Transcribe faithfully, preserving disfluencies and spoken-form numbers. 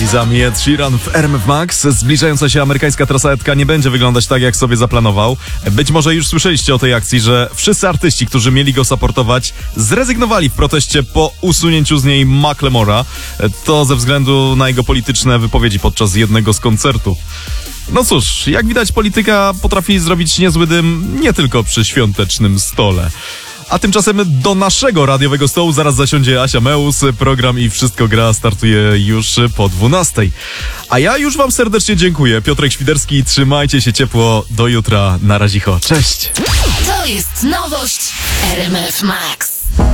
Shizam i Ed Sheeran w R M F Max. Zbliżająca się amerykańska trasa Edka nie będzie wyglądać tak, jak sobie zaplanował. Być może już słyszeliście o tej akcji, że wszyscy artyści, którzy mieli go supportować, zrezygnowali w proteście po usunięciu z niej Macklemora. To ze względu na jego polityczne wypowiedzi podczas jednego z koncertów. No cóż, jak widać, polityka potrafi zrobić niezły dym nie tylko przy świątecznym stole. A tymczasem do naszego radiowego stołu zaraz zasiądzie Asia Meus. Program I Wszystko Gra startuje już po dwunastej. A ja już wam serdecznie dziękuję. Piotrek Świderski, trzymajcie się ciepło. Do jutra. Na razie. Cześć. To jest nowość R M F Max.